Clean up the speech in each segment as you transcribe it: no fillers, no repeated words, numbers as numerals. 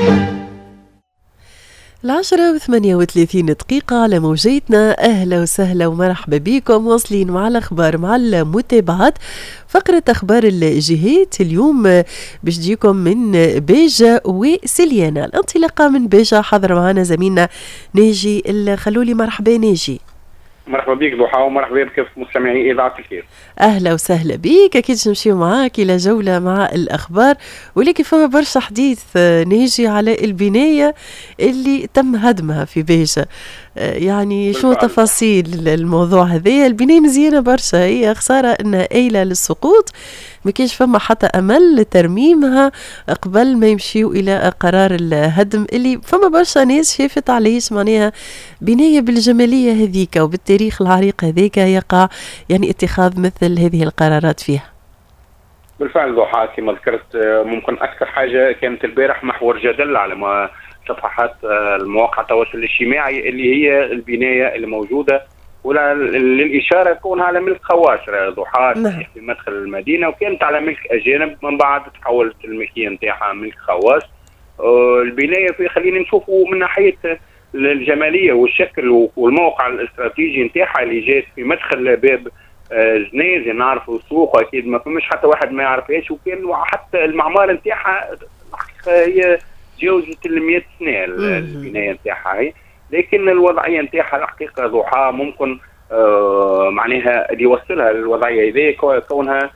10:38 على موجتنا. أهلا وسهلا ومرحبا بكم، واصلين مع الأخبار مع المتابعات. فقرة أخبار الجهات اليوم باش تجيكم من بيجا وسليانة. الانطلاقة من بيجا حضر معنا زميلنا ناجي الخلولي. مرحبا ناجي. مرحبا بك ضحى، ومرحبا بك مستمعي إذاعة الخير. أهلا وسهلا بك. أكيد نمشيو معاك إلى جولة مع الأخبار، ولكن فما برشا حديث ناجي على البناية اللي تم هدمها في بيجا. يعني شو تفاصيل الموضوع هذا؟ البناية مزيانة برشا، هي خسارة أنها قايلة للسقوط، ما كانش فما حتى أمل لترميمها قبل ما يمشيو إلى قرار الهدم، اللي فما برشا ناس شافت عليش معناها بناية بالجمالية هذيك وبالتاريخ العريق هذيك يقع يعني اتخاذ مثل هذه القرارات فيها. بالفعل ضحى، كما ذكرت ممكن أكثر حاجة كانت البارح محور جدل على صفحات المواقع التواصل الاجتماعي، اللي هي البناية اللي موجودة وللإشارة كونها على ملك خواص ضحى في مدخل المدينة، وكانت على ملك أجانب، من بعد تحولت الملكية نتاعها ملك خواص. البناية في خلينا نشوفوا من ناحية الجمالية والشكل والموقع الاستراتيجي نتاعها اللي جات في مدخل باب جنيز، نعرفوا السوق أكيد ما فماش حتى واحد ما يعرفهاش، وكان حتى المعمار نتاعها هي تجاوزت 100 سنة البناية نتاعها هي، لكن الوضعية نتاعها الحقيقة ضحى ممكن معناها اللي يوصلها للوضعية هذه كونها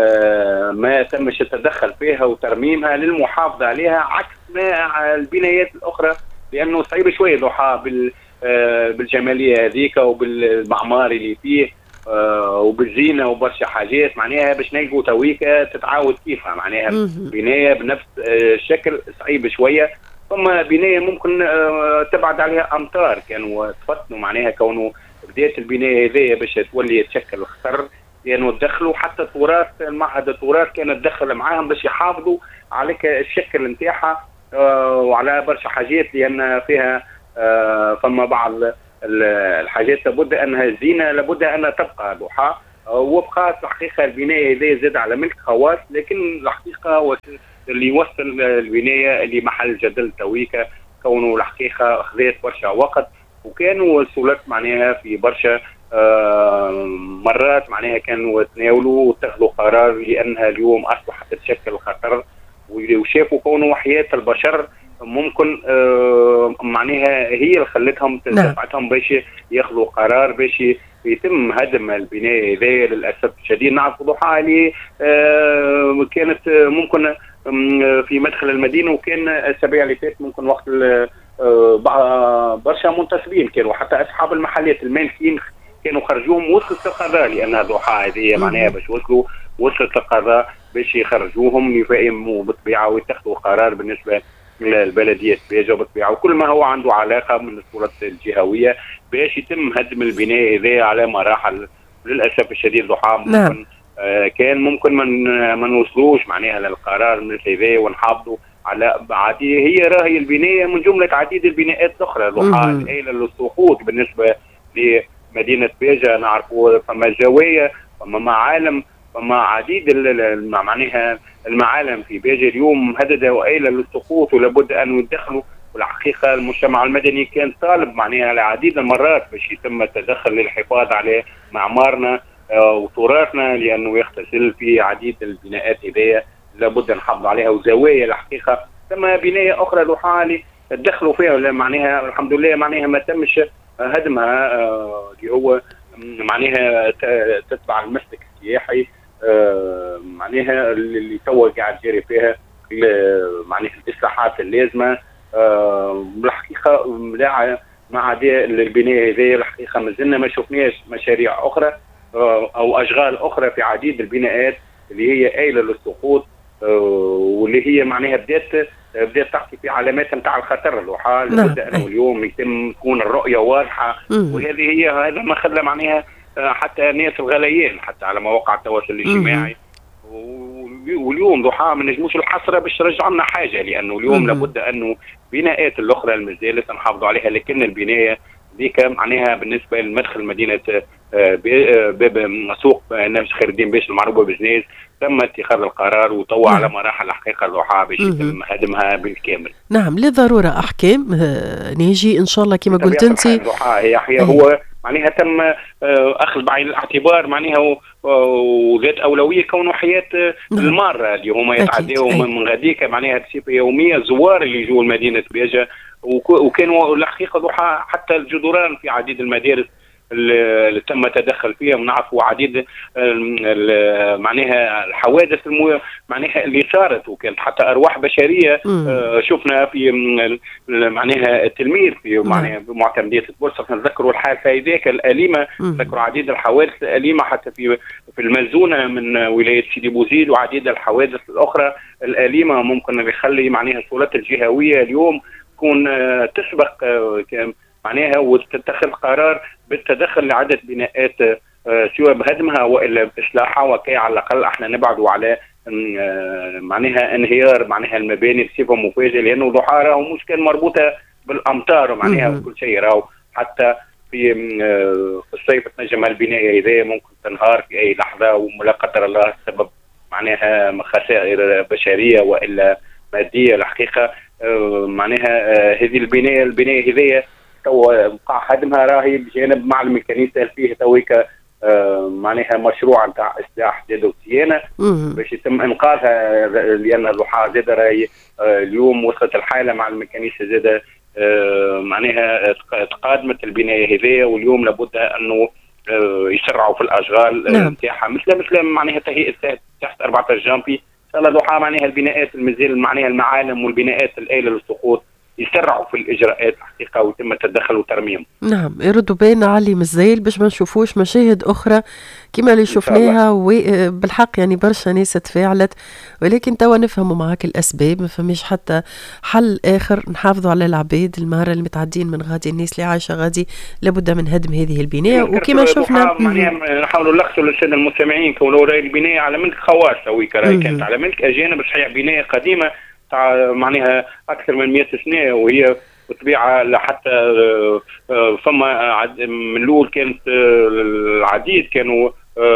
ما تمش التدخل فيها وترميمها للمحافظة عليها، عكس ما البنايات الأخرى، لأنه صعيب شوية ضحى بالجمالية هذيك وبالمعمار اللي فيه وبالزينة وبرشا حاجات معناها باش نلقوا تويكة تتعاود كيفها، معناها بناية بنفس الشكل صعيب شوية. ثم بناية ممكن تبعد عليها أمتار، كانوا تفتنوا معناها كونه بداية البناية هذه باش تولي تشكل خطر، لأنه تدخلوا حتى التراث، المعهد التراث كان تدخل معاهم باش يحافظوا على الشكل نتاعها وعلى برشا حاجات، لأن فيها ثم بعض الحاجات لابد أنها الزينة لابد أنها تبقى ضحى، وبقات الحقيقة البناية هذه زاد على ملك خواص، لكن الحقيقة اللي يوصل البناية اللي محل جدل تويكا، كونه الحقيقة خذت برشا وقت، وكانوا وصلت معناها في برشا مرات معناها كانوا تناولوا واتخذوا قرار، لأنها اليوم أصبحت تشكل خطر، وشافوا كونه حياة البشر ممكن معناها هي اللي خلتهم دفعتهم باش ياخذوا قرار باش يتم هدم البناية هذه. للأسف الشديد نعرف ضحى اللي كانت ممكن في مدخل المدينة، وكان الأسابيع اللي فاتت ممكن وقت برشا منتسبين كانوا حتى أصحاب المحلات المالكين كانوا خرجوهم، وصلت القضاء لأنها ضحى هذه معناها باش وصلت القضاء باش يخرجوهم يفهموا بالطبيعة ويتخذوا قرار بالنسبة للبلدية بيجا بالطبيعة، وكل ما هو عنده علاقة من السلطات الجهوية باش يتم هدم البناية هذه على مراحل. للأسف الشديد ضحى ممكن كان ممكن ما نوصلوش معناها للقرار مثل هذا ونحافظوا على عادية. هي راهي البناية من جملة عديد البناءات الأخرى ضحى الآلة للسقوط بالنسبة لمدينة بيجا. نعرفوا فما زوايا فما معالم فما عديد معناها المعالم في بيجا اليوم مهددة وآلة للسقوط ولابد أن يدخلوا، والحقيقة المجتمع المدني كان طالب معناها لعديد المرات باش يتم التدخل للحفاظ على معمارنا وتراثنا، لأنه يختزل في عديد البناءات هذيا لابد نحافظ عليها، وزوايا الحقيقة ثم بناية أخرى ضحى تدخلوا فيها معناها الحمد لله معناها ما تمش هدمها، اللي هو معناها تتبع المسلك السياحي معناها اللي توا قاعد جاري فيها معناها الإصلاحات اللازمة. بالحقيقة مع البناية هذه الحقيقة ما زلنا ما شفناش مشاريع أخرى أو أشغال أخرى في عديد البناءات اللي هي آلة للسقوط، واللي هي معناها بدات تحكي في علامات نتاع الخطر الوحى. لابد انه اليوم يتم تكون الرؤيه واضحه، وهذه هي هذا ما خلى معناها حتى ناس الغليان حتى على مواقع التواصل الاجتماعي. واليوم ضحى ما نجموش الحسره باش ترجع لنا حاجه، لانه اليوم لابد انه بناءات الاخرى المازالت نحافظوا عليها، لكن البنايه ذيك معناها بالنسبه لمدخل مدينه باب سوق نمش خير الدين باش المعروفه بجنيز تم اتخاذ القرار وطوى على مراحل حقيقه ضحى باش يتم هدمها بالكامل. نعم للضروره احكام نيجي ان شاء الله كما قلت انت. هي هو معناها تم اخذ بعين الاعتبار معناها وذات اولويه كونه حياه الماره اللي هما يتعداو من غاديك معناها بصفه يوميه الزوار اللي يجوا لمدينه بيجه وكانوا الحقيقه ضحى حتى الجدران في عديد المدارس اللي تم التدخل فيها ونعرفوا عديد معناها الحوادث معناها اللي صارت وكانت حتى ارواح بشريه. شفنا في معناها التلميذ في معناها معتمديه البورصه نتذكروا الحادثه هذيك الاليمه، نتذكروا عديد الحوادث الاليمه حتى في الملزونه من ولايه سيدي بوزيد وعديد الحوادث الاخرى الاليمه ممكن اللي يخلي معناها السلطات الجهويه اليوم تكون تسبق معناها وتتخذ قرار بالتدخل لعدة بناءات سواء بهدمها والا باصلاحها وكي على الاقل احنا نبعدوا على معناها انهيار معناها المباني بصفه مفاجئه، لانه ضحى راهو مش كان مربوطه بالامطار معناها وكل شيء راهو حتى في الصيف تنجم البنايه هذه ممكن تنهار في اي لحظه ولا قدر الله سبب معناها خسائر بشريه والا ماديه. الحقيقه معناها هذه البنايه هذه تو وقع هدمها راهي بجانب معلم الكنيسه فيه تويك معناها مشروع نتاع اصلاح زاد وصيانه باش يتم انقاذها، لان ضحى زاد راهي اليوم وصلت الحاله معلم الكنيسه زاد معناها تقادمت البنايه هذه واليوم لابد انه يسرعوا في الاشغال نتاعها مثل معناها تهيئه تحت 14 جانفي ان شاء الله ضحى معناها البناءات المازال معناها المعالم والبناءات الآلة للسقوط يسرعوا في الاجراءات الحقيقه ويتم التدخل وترميم. نعم يردوا بالنا علي مزايل باش ما نشوفوش مشاهد اخرى كما اللي شفناها وبالحق يعني برشا ناس تفاعلت، ولكن توا نفهموا معاك الاسباب، ما فماش حتى حل اخر نحافظوا على العباد المهاره المتعدين من غادي الناس اللي عايشه غادي لابد من هدم هذه البنايه وكما شفنا نحاولوا نلخصوا للساده المستمعين كونوا راهي البنايه على ملك خواص تويكا راهي كانت على ملك اجانب صحيح بنايه قديمه معناها اكثر من 100 سنه وهي بطبيعه حتى فما من الاول كانت العديد كانوا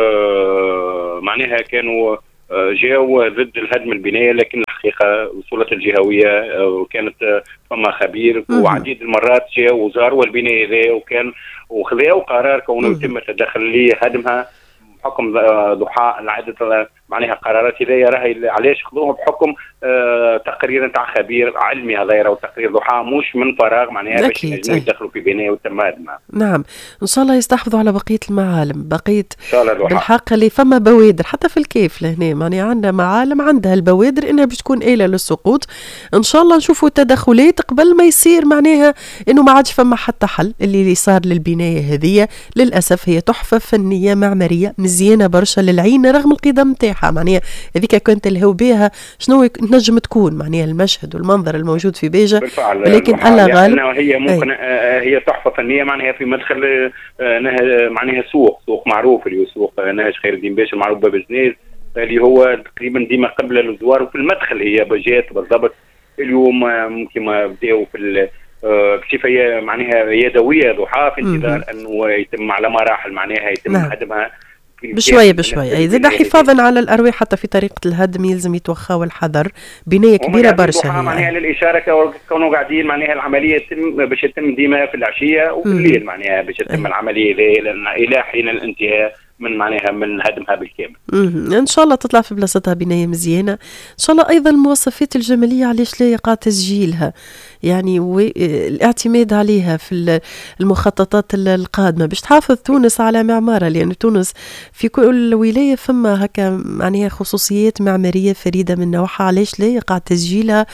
معناها كانوا جاوا ضد الهدم البنايه، لكن الحقيقه السلطات الجهويه كانت فما خبير وعديد المرات جاء وزاروا البنايه ذا وكان وخذوا قرار كونه يتم التدخل لهدمها بحكم ضحى العدة معناها قرارات هذيا راهي علاش خذوها بحكم تقرير نتاع خبير علمي هذايا وتقرير ضحى مش من فراغ معناها باش ينجموا يدخلوا في بنايه وتم هدمها. نعم ان شاء الله يستحفظوا على بقيه المعالم بقيه بالحق اللي فما بوادر حتى في الكيف لهنا معناها عندنا معالم عندها البوادر انها باش تكون آلة للسقوط. ان شاء الله نشوفوا تدخلات قبل ما يصير معناها انه ما عادش فما حتى حل. اللي صار للبنايه هذه للاسف هي تحفه فنيه معماريه مزيانه برشا للعين رغم القدم نتاعها، معناها هذيك كنت الهو بها شنو نجم تكون معناها المشهد والمنظر الموجود في بيجة بالفعل، لكن الله غالب هي ممكن هي تحفه فنيه معناها في مدخل معناها سوق معروف اللي هو سوق نهج خير الدين باشا المعروف باب جنيز اللي هو تقريبا ديما قبل الزوار وفي المدخل هي بجات بالضبط. اليوم ممكن ما بداوا في بصفه معناها يدويه ضحى في انتظار انه يتم على مراحل معناها يتم هدمها بشوية زاد حفاظا على الأرواح حتى في طريقة الهدم يلزم يتوخاوا الحذر. بناية كبيرة برشا معناها للإشارة كونوا قاعدين معناها العملية تتم باش تتم ديما في العشية وفي الليل معناها باش تتم العملية إلى حين الانتهاء من معناها من هدمها بالكامل. ان شاء الله تطلع في بلاصتها بنايه مزيانه. ان شاء الله ايضا المواصفات الجماليه علاش لا يقع تسجيلها يعني والاعتماد عليها في المخططات القادمه باش تحافظ تونس على معمارها، لان تونس في كل ولايه فما هكا معناها خصوصيات معماريه فريده من نوعها. علاش لا يقع تسجيلها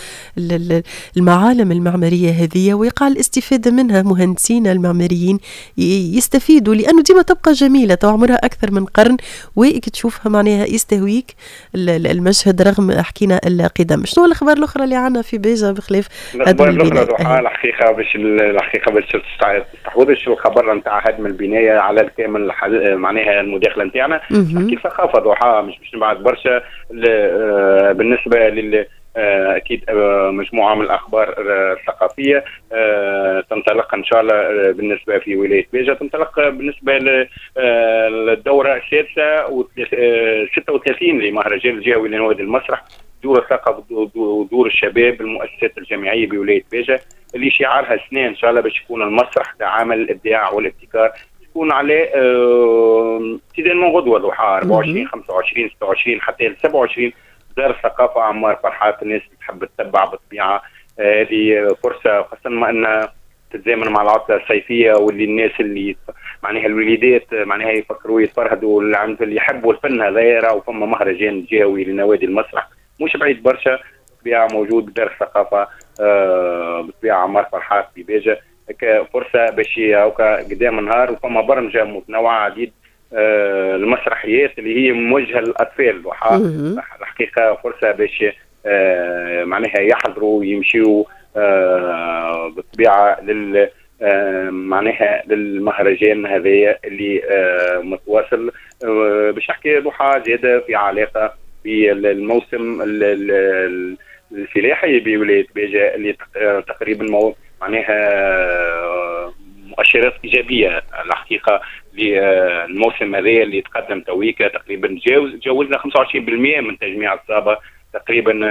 المعالم المعماريه هذه ويقع الاستفاده منها، مهندسين المعماريين يستفيدوا لانه ديما تبقى جميله عمرها اكثر من قرن ويك تشوفها معناها يستهويك المشهد رغم حكينا القدم. شنو الاخبار الاخرى اللي عنا في بيجة بخلاف هدم البنايه؟ الحقيقه باش تستحوذ شو الخبر نتاع هدم البنايه على الكامل معناها المداخله نتاعنا كيف ثقافه ضحى مش باش نبعد برشا بالنسبه اكيد مجموعه من الاخبار الثقافيه تنطلق ان شاء الله بالنسبه في ولايه بيجا، تنطلق بالنسبه للدوره السادسه و36 لمهرجان الجهوي لنوادي المسرح، دور الثقافه ودور الشباب المؤسسات الجامعيه بولايه بيجا، اللي شعارها سنين ان شاء الله باش يكون المسرح كعامل الابداع والابتكار، تكون عليه ابتداء من غدوه ضحى 24 25 26 حتى 27 دار الثقافه عمار فرحات. الناس اللي تحب تتبع بالطبيعه هذه فرصه، خاصه ما انها تتزامن مع العطله الصيفيه، واللي الناس اللي معناها الوليدات معناها يفكروا يتفرهدوا، اللي يحبوا الفن هذايا راهو فما مهرجان جهوي لنوادي المسرح مش بعيد برشا، بطبيعه موجود دار الثقافه بطبيعه عمار فرحات ببيجا، فرصه باش هكا قدام النهار، وفما برمجه متنوعه عديد المسرحيات اللي هي موجهه للاطفال. الحقيقه فرصه باش معناها يحضروا يمشيوا بالطبيعه معناها للمهرجان هذايا اللي متواصل. باش نحكي ضحى زياده في علاقه بالموسم الفلاحي بولايه بيجا اللي تقريبا معناها مؤشرات ايجابيه الحقيقه للموسم هذا اللي تقدم تويكا، تقريبا جاوزنا 25% من تجميع الصابه، تقريبا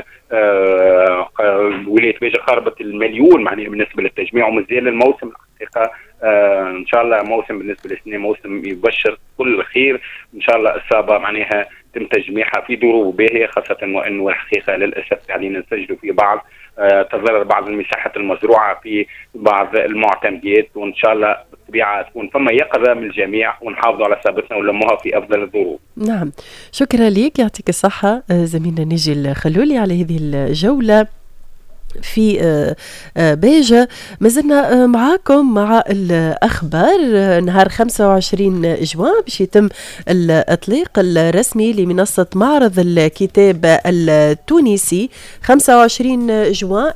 ولايه بيجا قاربت المليون معناها بالنسبه للتجميع، ومازال الموسم الحقيقه ان شاء الله موسم بالنسبه للسنه موسم يبشر كل خير، ان شاء الله الصابه معناها تم تجميعها في ظروف باهيه، خاصه وانه الحقيقه للاسف قاعدين نسجلوا في بعض تضرر بعض المساحات المزروعه في بعض المعتمدات، وان شاء الله بالطبيعه تكون فما يقظه من الجميع ونحافظوا على ثابتنا ونلموها في افضل الظروف. نعم، شكرا لك، يعطيك الصحه زميلنا ناجي الخلولي على هذه الجوله في بيجا. ما زلنا معاكم مع الأخبار. نهار 25 جوان باش يتم الإطلاق الرسمي لمنصة معرض الكتاب التونسي 25 جوان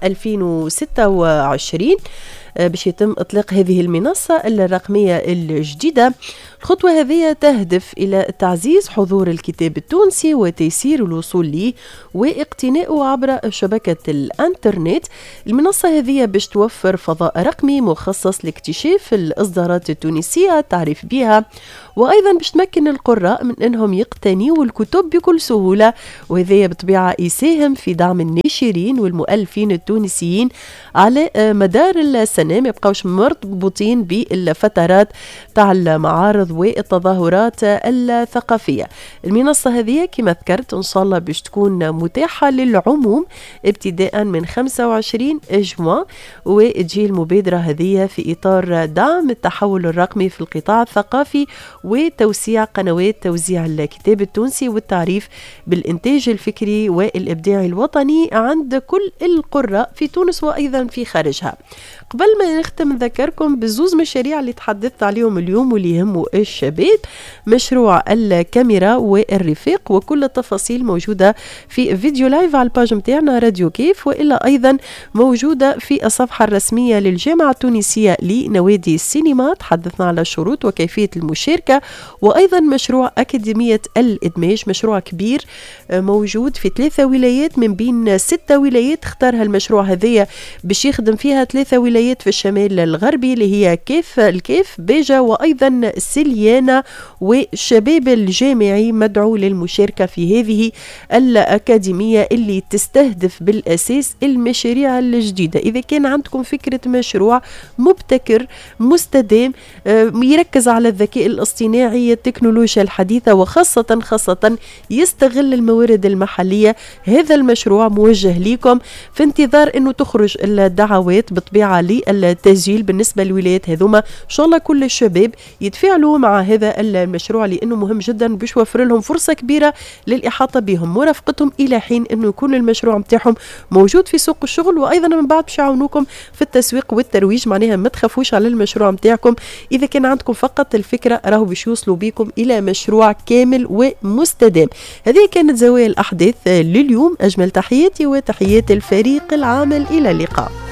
2026 باش يتم إطلاق هذه المنصة الرقمية الجديدة. الخطوة هذه تهدف إلى تعزيز حضور الكتاب التونسي وتيسير الوصول له واقتناؤه عبر شبكة الإنترنت. المنصة هذه باش توفر فضاء رقمي مخصص لاكتشاف الإصدارات التونسية، التعريف بها، وأيضا باش تمكن القراء من أنهم يقتنيوا الكتب بكل سهولة، وهذا بطبيعة يساهم في دعم الناشرين والمؤلفين التونسيين على مدار السنة، ما يبقاوش مرتبطين بالفترات تاع المعارض والتظاهرات الثقافية. المنصة هذه كما ذكرت إن شاء الله باش تكون متاحة للعموم ابتداء من 25 جوان، وتجي المبادرة هذه في إطار دعم التحول الرقمي في القطاع الثقافي وتوسيع قنوات توزيع الكتاب التونسي والتعريف بالإنتاج الفكري والإبداعي الوطني عند كل القراء في تونس وأيضا في خارجها. قبل ما نختم نذكركم بزوز مشاريع اللي تحدثت عليهم اليوم واللي يهموا الشباب، مشروع الكاميرا والرفاق، وكل التفاصيل موجودة في فيديو لايف على الباج متاعنا راديو كيف، وإلا أيضا موجودة في الصفحة الرسمية للجامعة التونسية لنوادي السينما. تحدثنا على الشروط وكيفية المشاركة، وأيضا مشروع أكاديمية الإدماج، مشروع كبير موجود في 3 ولايات من بين 6 ولايات اختارها المشروع هذية باش يخدم فيها 3 ولايات في الشمال الغربي اللي هي الكيف بيجا وأيضا سليانة، والشباب الجامعي مدعو للمشاركة في هذه الأكاديمية اللي تستهدف بالأساس المشاريع الجديدة. إذا كان عندكم فكرة مشروع مبتكر مستدام يركز على الذكاء الاصطناعي، التكنولوجيا الحديثة، وخاصة يستغل الموارد المحلية، هذا المشروع موجه لكم في انتظار أنه تخرج الدعوات بطبيعة للتسجيل بالنسبة للولايات هذوما. إن شاء الله كل الشباب يتفاعلوا مع هذا المشروع لأنه مهم جدا باش يوفر لهم فرصة كبيرة للإحاطة بهم مرافقتهم إلى حين أنه يكون المشروع متاعهم موجود في سوق الشغل، وأيضا من بعد باش يعاونوكم في التسويق والترويج. معناها ما تخافوش على المشروع متاعكم، إذا كان عندكم فقط الفكرة راهو باش يوصلوا بكم إلى مشروع كامل ومستدام. هذه كانت زوايا الأحداث لليوم. أجمل تحياتي وتحيات الفريق العامل، إلى اللقاء.